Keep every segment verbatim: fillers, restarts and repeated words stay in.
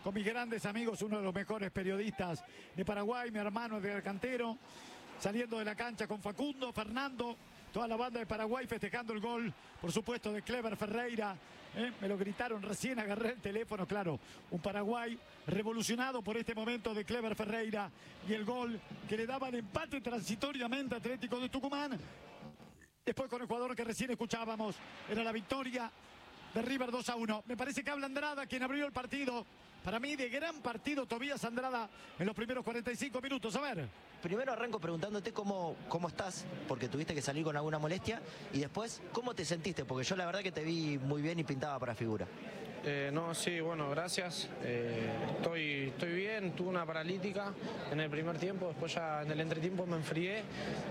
con mis grandes amigos, uno de los mejores periodistas de Paraguay, mi hermano de Cantero, saliendo de la cancha con Facundo, Fernando, toda la banda de Paraguay festejando el gol, por supuesto, de Cleber Ferreira. ¿eh? Me lo gritaron recién, agarré el teléfono, claro. Un Paraguay revolucionado por este momento de Cleber Ferreira y el gol que le daba el empate transitoriamente a Atlético de Tucumán. Después con el jugador que recién escuchábamos, era la victoria de River dos a uno. Me parece que habla Andrada, quien abrió el partido. Para mí, de gran partido, Tobías Andrada en los primeros cuarenta y cinco minutos. A ver. Primero arranco preguntándote cómo, cómo estás, porque tuviste que salir con alguna molestia. Y después, ¿cómo te sentiste? Porque yo la verdad que te vi muy bien y pintaba para figura. Eh, no, sí, bueno, gracias. Eh, estoy, estoy bien, tuve una paralítica en el primer tiempo, después ya en el entretiempo me enfrié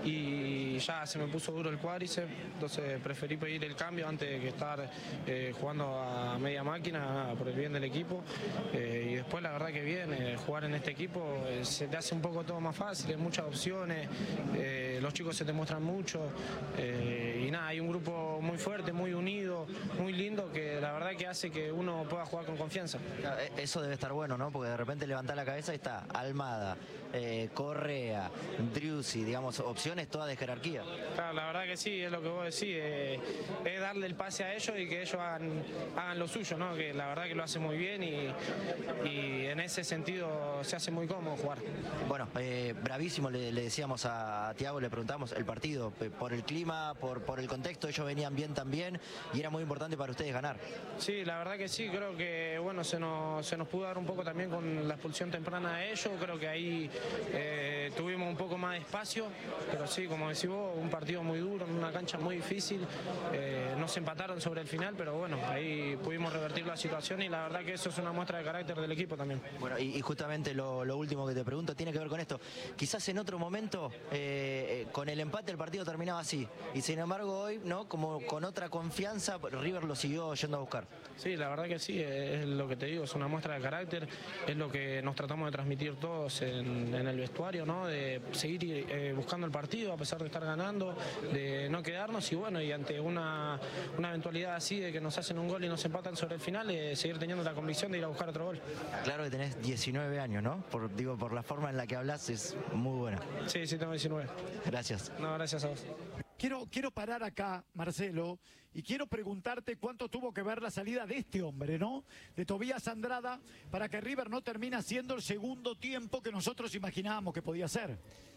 y ya se me puso duro el cuádriceps, entonces preferí pedir el cambio antes que estar eh, jugando a media máquina por el bien del equipo. Eh, y después la verdad que bien, eh, jugar en este equipo eh, se te hace un poco todo más fácil, hay muchas opciones, eh, los chicos se te muestran mucho eh, y nada, hay un grupo muy fuerte, muy unido, muy lindo, que la verdad que hace que uno pueda jugar con confianza. Eso debe estar bueno, ¿no? Porque de repente levantás la cabeza y está Almada, eh, Correa, Driussi, digamos, opciones todas de jerarquía. Claro, la verdad que sí, es lo que vos decís, eh, es darle el pase a ellos y que ellos hagan, hagan lo suyo, ¿no? Que la verdad que lo hacen muy bien y, y en ese sentido se hace muy cómodo jugar. Bueno, eh, bravísimo, le, le decíamos a Thiago, le preguntamos el partido, eh, por el clima, por, por el contexto, ellos venían bien también y era muy importante para ustedes ganar. Sí, la verdad que sí, creo que bueno, se nos, se nos pudo dar un poco también con la expulsión temprana de ellos, creo que ahí eh, tuvimos un poco más de espacio, pero sí, como decís vos, un partido muy duro, en una cancha muy difícil, eh, nos empataron sobre el final, pero bueno, ahí pudimos revertir la situación y la verdad que eso es una muestra de carácter del equipo también. Bueno, y, y justamente lo, lo último que te pregunto tiene que ver con esto, quizás en otro momento eh, eh, con el empate el partido terminaba así, y sin embargo hoy, ¿no? Como con otra confianza, River lo siguió yendo a buscar. Sí, la verdad que sí, es lo que te digo, es una muestra de carácter, es lo que nos tratamos de transmitir todos en, en el vestuario, ¿no? De seguir eh, buscando el partido a pesar de estar ganando, de no quedarnos y bueno, y ante una, una eventualidad así de que nos hacen un gol y nos empatan sobre el final, eh, seguir teniendo la convicción de ir a buscar otro gol. Claro que tenés diecinueve años, ¿no? Por, digo, por la forma en la que hablas es muy buena. Sí, sí, tengo diecinueve. Gracias. No, gracias a vos. Quiero, quiero parar acá, Marcelo, y quiero preguntarte cuánto tuvo que ver la salida de este hombre, ¿no? De Tobías Andrada, para que River no termine siendo el segundo tiempo que nosotros imaginábamos que podía ser.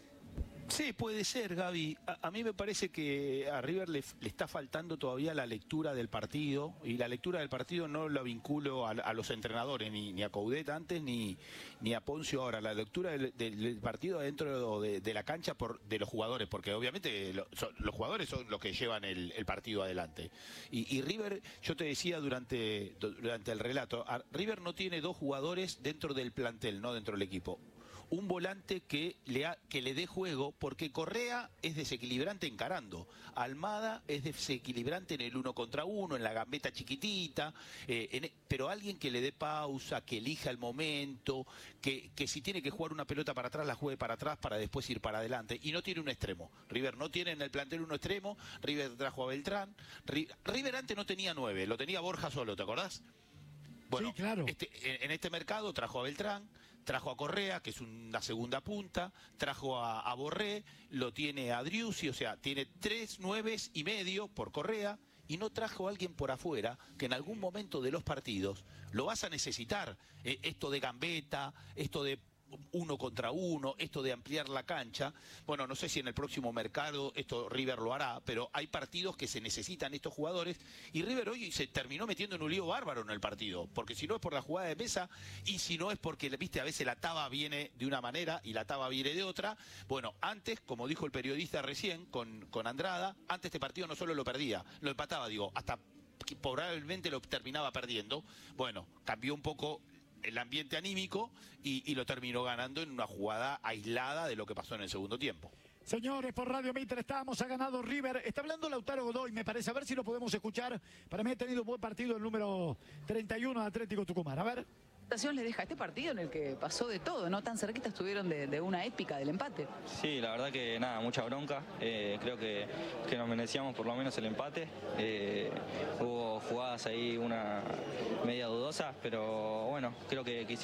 Sí, puede ser, Gaby. A, a mí me parece que a River le, le está faltando todavía la lectura del partido, y la lectura del partido no la vinculo a, a los entrenadores, ni, ni a Coudet antes, ni, ni a Poncio ahora. La lectura del, del, del partido dentro de, de la cancha por, de los jugadores, porque obviamente lo, son, los jugadores son los que llevan el, el partido adelante. Y, y River, yo te decía durante, durante el relato, a, River no tiene dos jugadores dentro del plantel, no dentro del equipo. Un volante que le, ha, que le dé juego, porque Correa es desequilibrante encarando, Almada es desequilibrante en el uno contra uno, en la gambeta chiquitita, eh, en, pero alguien que le dé pausa, que elija el momento, que, que si tiene que jugar una pelota para atrás, la juegue para atrás para después ir para adelante, y no tiene un extremo. River no tiene en el plantel un extremo, River trajo a Beltrán, River antes no tenía nueve, lo tenía Borja solo, ¿te acordás? Bueno, sí, claro. este, en este mercado trajo a Beltrán, trajo a Correa, que es una segunda punta, trajo a, a Borré, lo tiene a Driussi, o sea, tiene tres nueves y medio por Correa, y no trajo a alguien por afuera que en algún momento de los partidos lo vas a necesitar. Eh, esto de gambeta, esto de uno contra uno, esto de ampliar la cancha. Bueno, no sé si en el próximo mercado esto River lo hará, pero hay partidos que se necesitan estos jugadores, y River hoy se terminó metiendo en un lío bárbaro en el partido, porque si no es por la jugada de mesa y si no es porque, viste, a veces la taba viene de una manera y la taba viene de otra. Bueno, antes, como dijo el periodista recién con, con Andrada, antes este partido no solo lo perdía, lo empataba, digo, hasta que probablemente lo terminaba perdiendo. Bueno, cambió un poco el ambiente anímico y, y lo terminó ganando en una jugada aislada de lo que pasó en el segundo tiempo. Señores, por Radio Mitre estamos, ha ganado River. Está hablando Lautaro Godoy, me parece. A ver si lo podemos escuchar. Para mí ha tenido un buen partido el número treinta y uno de Atlético Tucumán. A ver. ¿Qué sensación le deja este partido en el que pasó de todo, no tan cerquita estuvieron de, de una épica del empate? Sí, la verdad que nada, mucha bronca. Eh, creo que, que nos merecíamos por lo menos el empate. Eh, hubo jugadas ahí, una media dudosas, pero bueno, creo que, que